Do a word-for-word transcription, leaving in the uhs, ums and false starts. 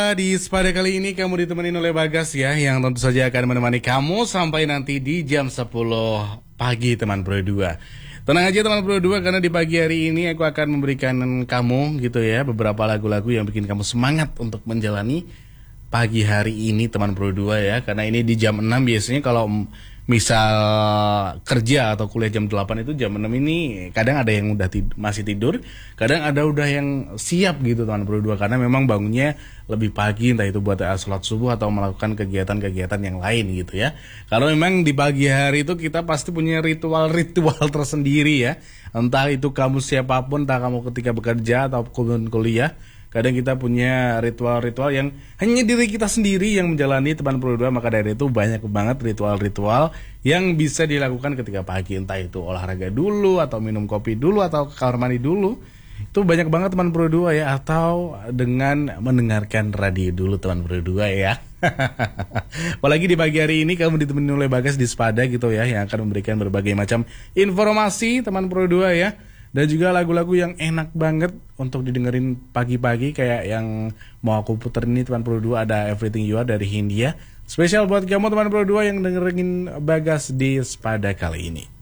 Di Spada kali ini kamu ditemani oleh Bagas ya, yang tentu saja akan menemani kamu sampai nanti di jam sepuluh pagi teman Pro dua. Tenang aja teman Pro dua, karena di pagi hari ini aku akan memberikan kamu gitu ya beberapa lagu-lagu yang bikin kamu semangat untuk menjalani pagi hari ini teman Pro dua ya. Karena ini di jam enam biasanya kalau misal kerja atau kuliah jam delapan itu jam enam ini kadang ada yang udah tid- masih tidur, kadang ada udah yang siap gitu teman Pro dua, karena memang bangunnya lebih pagi, entah itu buat sholat subuh atau melakukan kegiatan-kegiatan yang lain gitu ya. Kalau memang di pagi hari itu kita pasti punya ritual-ritual tersendiri ya. Entah itu kamu siapapun, entah kamu ketika bekerja atau kuliah, kadang kita punya ritual-ritual yang hanya diri kita sendiri yang menjalani teman Pro dua. Maka dari itu banyak banget ritual-ritual yang bisa dilakukan ketika pagi. Entah itu olahraga dulu, atau minum kopi dulu, atau ke kamar mandi dulu. Itu banyak banget teman Pro dua ya. Atau dengan mendengarkan radio dulu teman Pro dua ya. Apalagi di pagi hari ini kamu ditemani oleh Bagas di Spada gitu ya, yang akan memberikan berbagai macam informasi teman Pro dua ya. Dan juga lagu-lagu yang enak banget untuk didengerin pagi-pagi, kayak yang mau aku puter ini teman Pro dua, ada Everything You Are dari Hindia. Spesial buat kamu teman Pro dua yang dengerin Bagas di Spada kali ini.